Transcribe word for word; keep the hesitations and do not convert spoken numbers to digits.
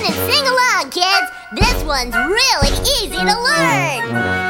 and sing along, kids. This one's really easy to learn.